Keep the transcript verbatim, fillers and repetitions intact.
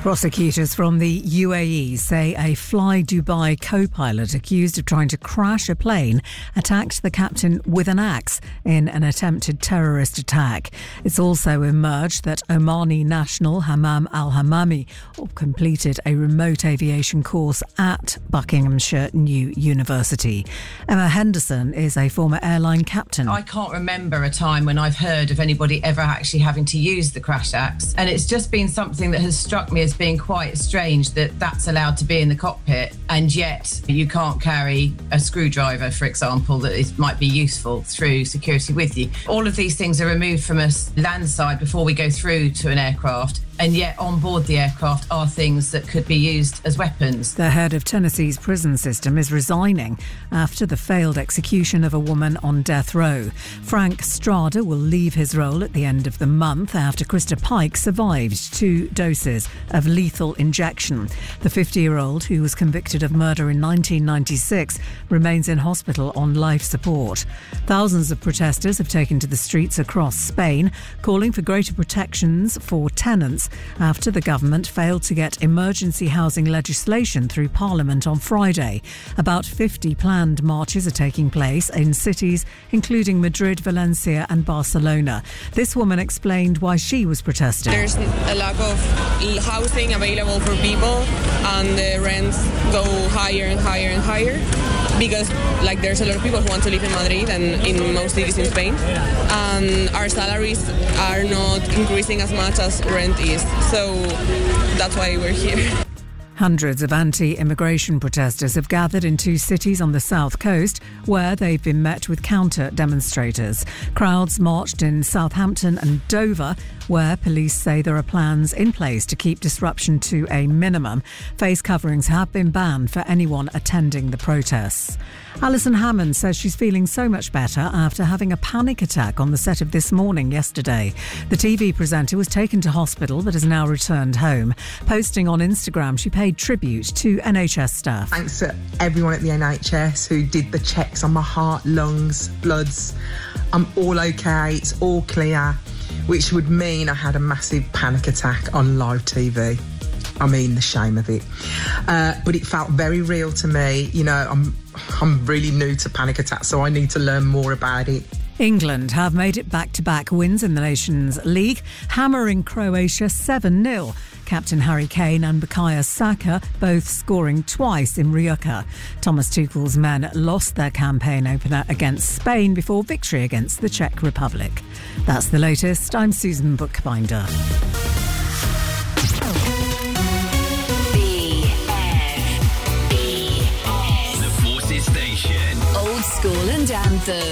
Prosecutors from the U A E say a Fly Dubai co-pilot accused of trying to crash a plane attacked the captain with an axe in an attempted terrorist attack. It's also emerged that Omani national Hammam Al-Hammami completed a remote aviation course at Buckinghamshire New University. Emma Henderson is a former airline captain. I can't remember a time when I've heard of anybody ever actually having to use the crash axe, and it's just been something that has struck me as being quite strange that that's allowed to be in the cockpit, and yet you can't carry a screwdriver, for example, that is, might be useful through security with you. All of these things are removed from us landside before we go through to an aircraft, and yet on board the aircraft are things that could be used as weapons. The head of Tennessee's prison system is resigning after the failed execution of a woman on death row. Frank Strada will leave his role at the end of the month after Krista Pike survived two doses of lethal injection. The fifty-year-old, who was convicted of murder in nineteen ninety-six, remains in hospital on life support. Thousands of protesters have taken to the streets across Spain, calling for greater protections for tenants after the government failed to get emergency housing legislation through Parliament on Friday. About fifty planned marches are taking place in cities including Madrid, Valencia and Barcelona. This woman explained why she was protesting. There's a lack of housing available for people, and the rents go higher and higher and higher because like there's a lot of people who want to live in Madrid and in most cities in Spain, and our salaries are not increasing as much as rent is, so that's why we're here. Hundreds of anti-immigration protesters have gathered in two cities on the south coast where they've been met with counter-demonstrators. Crowds marched in Southampton and Dover, where police say there are plans in place to keep disruption to a minimum. Face coverings have been banned for anyone attending the protests. Alison Hammond says she's feeling so much better after having a panic attack on the set of This Morning yesterday. The T V presenter was taken to hospital but has now returned home. Posting on Instagram, she paid tribute to N H S staff. Thanks to everyone at the N H S who did the checks on my heart, lungs, bloods. I'm all okay, it's all clear, which would mean I had a massive panic attack on live T V. I mean, the shame of it. Uh, but it felt very real to me. You know, I'm I'm really new to panic attacks, so I need to learn more about it. England have made it back-to-back wins in the Nations League, hammering Croatia seven nil. Captain Harry Kane and Bukayo Saka both scoring twice in Rijeka. Thomas Tuchel's men lost their campaign opener against Spain before victory against the Czech Republic. That's the latest. I'm Susan Bookbinder. The Forces Station. Old School and Anthem.